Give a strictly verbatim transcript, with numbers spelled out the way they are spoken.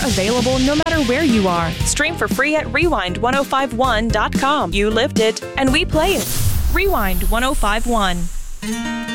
available no matter where you are. Stream for free at rewind ten fifty-one dot com. You lived it, and we play it. Rewind ten fifty-one.